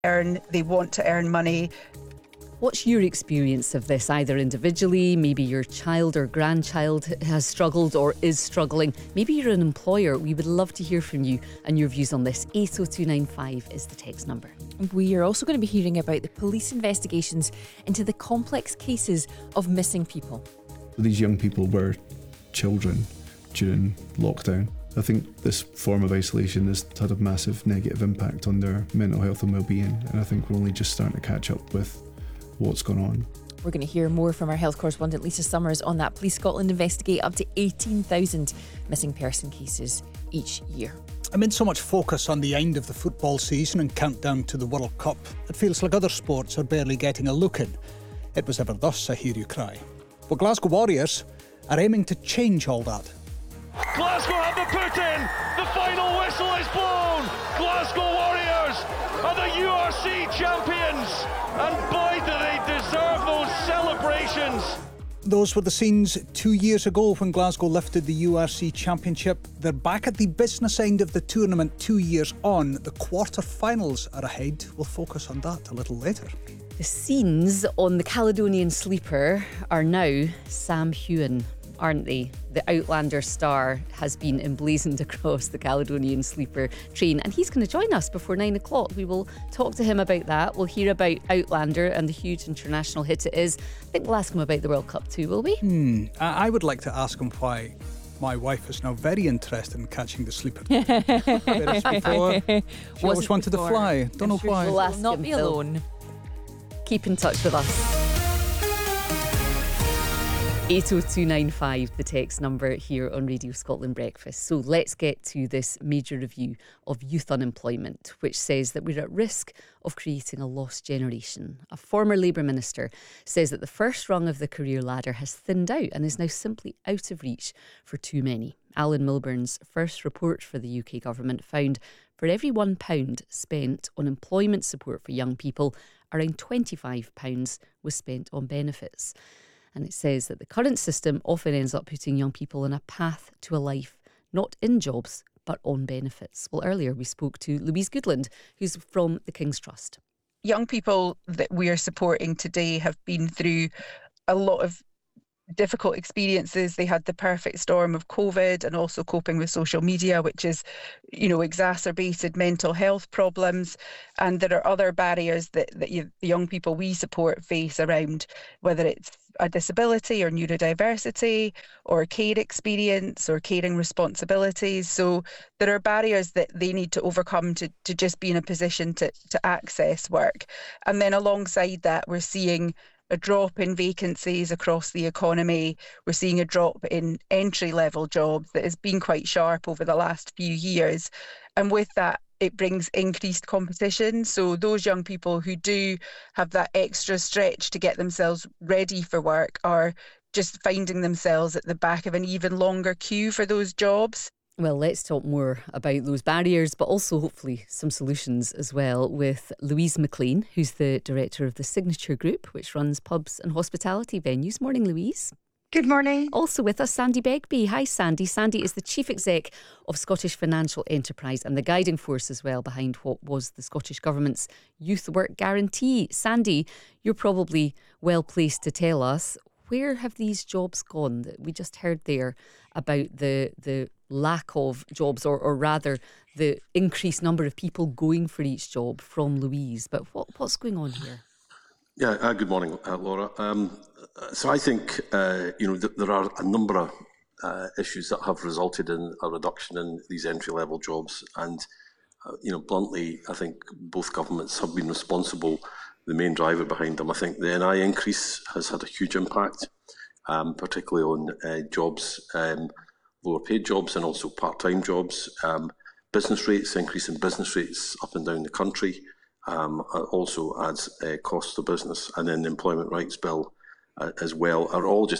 They want to earn money. What's your experience of this, either individually, maybe your child or grandchild has struggled or is struggling, maybe you're an employer. We would love to hear from you and your views on this. 80295 is the text number. We are also going to be hearing about the police investigations into the complex cases of missing people. These young people were children during lockdown. I think this form of isolation has had a massive negative impact on their mental health and well-being, and I think we're only just starting to catch up with what's going on. We're going to hear more from our health correspondent Lisa Summers on that. Police Scotland investigate up to 18,000 missing person cases each year. Amid so much focus on the end of the football season and countdown to the World Cup, it feels like other sports are barely getting a look in. It was ever thus, I hear you cry. But Glasgow Warriors are aiming to change all that. Glasgow have the put in. The final whistle is blown. Glasgow Warriors are the URC champions. And boy, do they deserve those celebrations. Those were the scenes 2 years ago when Glasgow lifted the URC Championship. They're back at the business end of the tournament 2 years on. The quarter-finals are ahead. We'll focus on that a little later. The scenes on the Caledonian Sleeper are now Sam Heughan, aren't they? The Outlander star has been emblazoned across the Caledonian Sleeper train, and he's going to join us before 9 o'clock. We will talk to him about that. We'll hear about Outlander and the huge international hit it is. I think we'll ask him about the World Cup too, will we? I would like to ask him why my wife is now very interested in catching the Sleeper. Whereas before, she always wanted to fly. Don't know why. We'll ask Not him, be Phil. alone. Keep in touch with us. 80295, the text number here on Radio Scotland Breakfast. So let's get to this major review of youth unemployment, which says that we're at risk of creating a lost generation. A former Labour minister says that the first rung of the career ladder has thinned out and is now simply out of reach for too many. Alan Milburn's first report for the UK government found for every £1 spent on employment support for young people, around £25 was spent on benefits. And it says that the current system often ends up putting young people on a path to a life not in jobs but on benefits. Well, earlier we spoke to Louise Goodland, who's from the King's Trust. Young people that we are supporting today have been through a lot of difficult experiences. They had the perfect storm of COVID and also coping with social media, which is, exacerbated mental health problems. And there are other barriers that the young people we support face around, whether it's a disability or neurodiversity or care experience or caring responsibilities. So there are barriers that they need to overcome to just be in a position to access work. And then alongside that, we're seeing a drop in vacancies across the economy. We're seeing a drop in entry-level jobs that has been quite sharp over the last few years. And with that, it brings increased competition. So those young people who do have that extra stretch to get themselves ready for work are just finding themselves at the back of an even longer queue for those jobs. Well, let's talk more about those barriers, but also hopefully some solutions as well, with Louise McLean, who's the director of the Signature Group, which runs pubs and hospitality venues. Morning, Louise. Good morning. Also with us, Sandy Begbie. Hi, Sandy. Sandy is the Chief Exec of Scottish Financial Enterprise and the guiding force as well behind what was the Scottish Government's Youth Work Guarantee. Sandy, you're probably well placed to tell us, where have these jobs gone? We just heard there about the lack of jobs, or rather the increased number of people going for each job from Louise. But what's going on here? Yeah, good morning, Laura. So I think, there are a number of issues that have resulted in a reduction in these entry-level jobs. And, bluntly, I think both governments have been responsible, the main driver behind them. I think the NI increase has had a huge impact, particularly on jobs, lower paid jobs and also part-time jobs. Business rates, increase in business rates up and down the country also adds cost to business. And then the Employment Rights Bill as well are all just